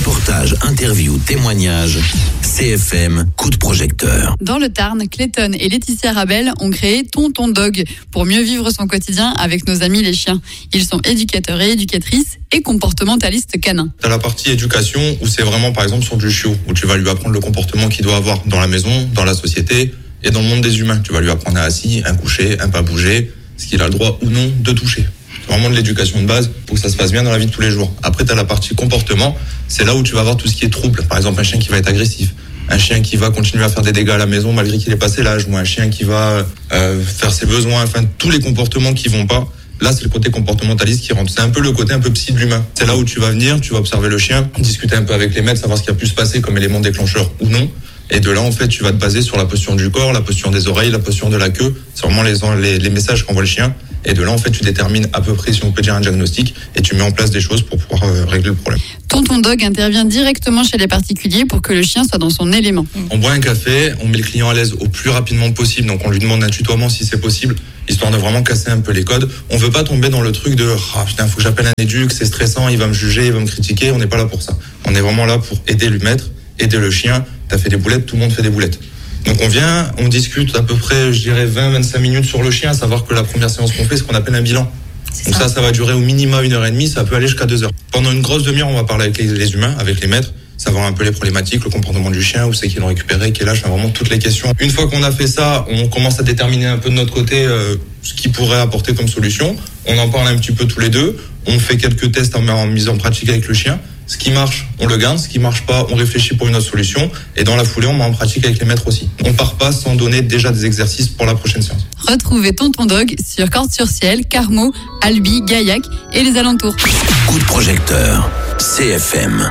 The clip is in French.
Reportages, interviews, témoignages. CFM, coup de projecteur. Dans le Tarn, Clayton et Laetitia Rabel ont créé Tonton Dog pour mieux vivre son quotidien avec nos amis les chiens. Ils sont éducateurs et éducatrices et comportementalistes canins. T'as la partie éducation où c'est vraiment par exemple sur du chiot, où tu vas lui apprendre le comportement qu'il doit avoir dans la maison, dans la société et dans le monde des humains. Tu vas lui apprendre un assis, un couché, un pas bouger, ce qu'il a le droit ou non de toucher. C'est vraiment de l'éducation de base pour que ça se passe bien dans la vie de tous les jours. Après, tu as la partie comportement, c'est là où tu vas avoir tout ce qui est trouble. Par exemple, un chien qui va être agressif, un chien qui va continuer à faire des dégâts à la maison malgré qu'il ait passé l'âge, ou un chien qui va faire ses besoins, enfin tous les comportements qui vont pas. Là, c'est le côté comportementaliste qui rentre. C'est un peu le côté un peu psy de l'humain. C'est là où tu vas venir, tu vas observer le chien, discuter un peu avec les maîtres, savoir ce qui a pu se passer comme élément déclencheur ou non. Et de là, en fait, tu vas te baser sur la posture du corps, la posture des oreilles, la posture de la queue. C'est vraiment les messages qu'envoie le chien. Et de là, en fait, tu détermines à peu près, si on peut dire, un diagnostic et tu mets en place des choses pour pouvoir régler le problème. Tonton Dog intervient directement chez les particuliers pour que le chien soit dans son élément. On boit un café, on met le client à l'aise au plus rapidement possible. Donc, on lui demande un tutoiement si c'est possible, histoire de vraiment casser un peu les codes. On veut pas tomber dans le truc de « Ah putain, faut que j'appelle un éduc, c'est stressant, il va me juger, il va me critiquer ». On n'est pas là pour ça. On est vraiment là pour aider le maître, aider le chien. T'as fait des boulettes, tout le monde fait des boulettes. Donc on vient, on discute à peu près, je dirais 20-25 minutes sur le chien, à savoir que la première séance qu'on fait, c'est ce qu'on appelle un bilan. Donc ça va durer au minimum 1h30, ça peut aller jusqu'à 2 heures. Pendant une grosse demi-heure, on va parler avec les humains, avec les maîtres, savoir un peu les problématiques, le comportement du chien, où c'est qu'ils l'ont récupéré, quel âge, vraiment toutes les questions. Une fois qu'on a fait ça, on commence à déterminer un peu de notre côté ce qu'il pourrait apporter comme solution. On en parle un petit peu tous les deux, on fait quelques tests en mise en pratique avec le chien. Ce qui marche, on le garde. Ce qui marche pas, on réfléchit pour une autre solution. Et dans la foulée, on met en pratique avec les maîtres aussi. On part pas sans donner déjà des exercices pour la prochaine séance. Retrouvez Tonton Dog sur Cordes-sur-Ciel, Carmaux, Albi, Gaillac et les alentours. Coup de projecteur. CFM.